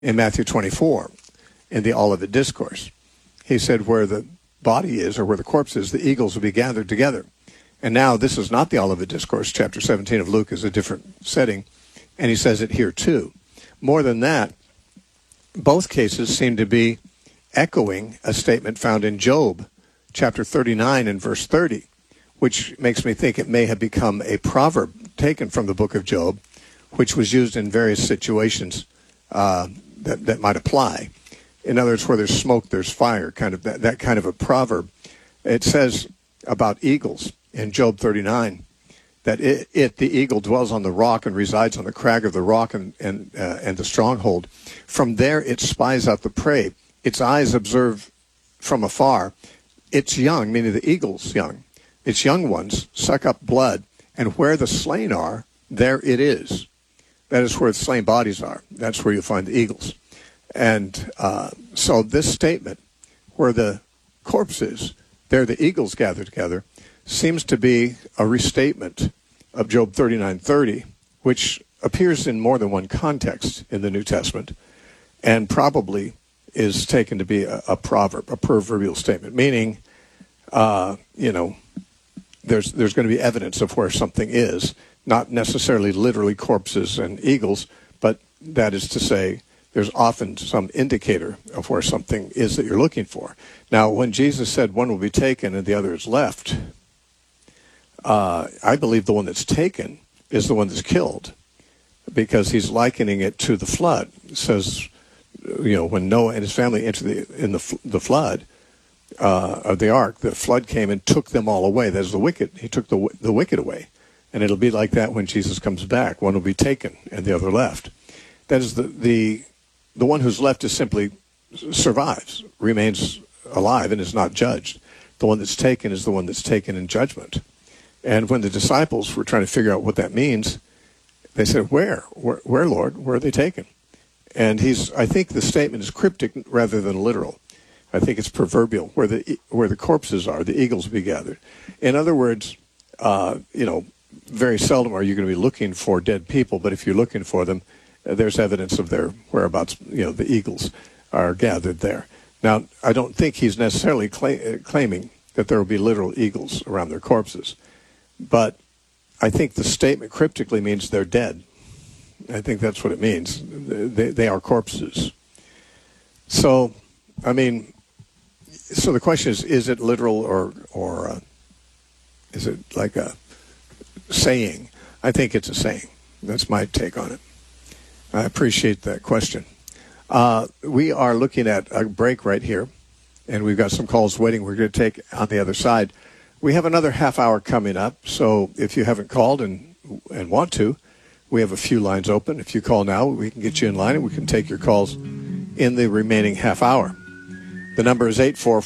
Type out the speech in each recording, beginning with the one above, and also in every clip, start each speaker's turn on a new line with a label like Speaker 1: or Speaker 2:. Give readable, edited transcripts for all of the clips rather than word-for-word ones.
Speaker 1: in Matthew 24 in the Olivet Discourse. He said where the body is, or where the corpse is, the eagles will be gathered together. And now this is not the Olivet Discourse. Chapter 17 of Luke is a different setting, and he says it here too. More than that, both cases seem to be echoing a statement found in Job, chapter 39 and verse 30, which makes me think it may have become a proverb taken from the book of Job, which was used in various situations that might apply. In other words, where there's smoke, there's fire, kind of that kind of a proverb. It says about eagles in Job 39 that the eagle dwells on the rock and resides on the crag of the rock and the stronghold. From there it spies out the prey. Its eyes observe from afar. Its young, meaning the eagle's young, its young ones suck up blood, and where the slain are, there it is. That is where the slain bodies are. That's where you find the eagles. And so this statement, where the corpse is, there the eagles gather together, seems to be a restatement of Job 39:30, which appears in more than one context in the New Testament, and probably is taken to be a proverb, a proverbial statement, meaning, there's going to be evidence of where something is, not necessarily literally corpses and eagles, but that is to say, there's often some indicator of where something is that you're looking for. Now, when Jesus said one will be taken and the other is left, I believe the one that's taken is the one that's killed, because he's likening it to the flood. It says, when Noah and his family entered the flood of the ark, the flood came and took them all away. That is the wicked. He took the wicked away. And it'll be like that when Jesus comes back. One will be taken and the other left. That is the one who's left is simply survives, remains alive, and is not judged. The one that's taken is the one that's taken in judgment. And when the disciples were trying to figure out what that means, they said, Where, Lord? Where are they taken? And I think the statement is cryptic rather than literal. I think it's proverbial. Where the corpses are, the eagles will be gathered. In other words, very seldom are you going to be looking for dead people, but if you're looking for them, there's evidence of their whereabouts. The eagles are gathered there. Now, I don't think he's necessarily claiming that there will be literal eagles around their corpses, but I think the statement cryptically means they're dead. I think that's what it means. They are corpses. So, so the question is it literal or is it like a saying? I think it's a saying. That's my take on it. I appreciate that question. We are looking at a break right here, and we've got some calls waiting we're going to take on the other side. We have another half hour coming up, so if you haven't called and want to, we have a few lines open. If you call now, we can get you in line, and we can take your calls in the remaining half hour. The number is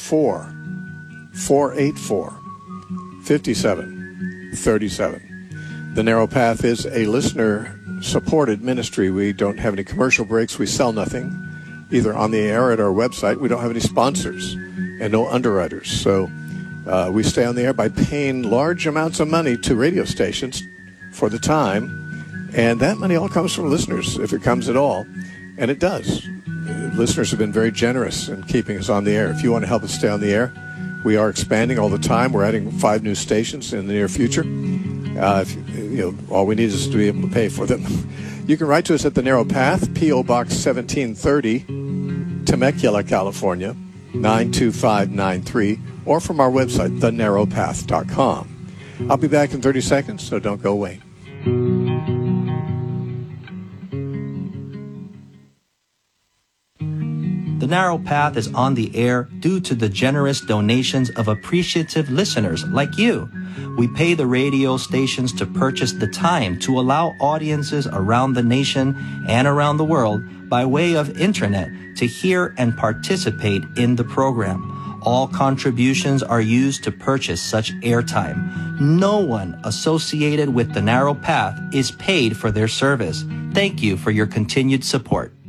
Speaker 1: 844-484-5737. The Narrow Path is a listener-supported ministry. We don't have any commercial breaks. We sell nothing, either on the air or at our website. We don't have any sponsors and no underwriters. So we stay on the air by paying large amounts of money to radio stations for the time. And that money all comes from listeners, if it comes at all. And it does. Listeners have been very generous in keeping us on the air. If you want to help us stay on the air, we are expanding all the time. We're adding 5 new stations in the near future. All we need is to be able to pay for them. You can write to us at The Narrow Path, P.O. Box 1730, Temecula, California, 92593, or from our website, thenarrowpath.com. I'll be back in 30 seconds, so don't go away.
Speaker 2: The Narrow Path is on the air due to the generous donations of appreciative listeners like you. We pay the radio stations to purchase the time to allow audiences around the nation and around the world by way of internet to hear and participate in the program. All contributions are used to purchase such airtime. No one associated with The Narrow Path is paid for their service. Thank you for your continued support.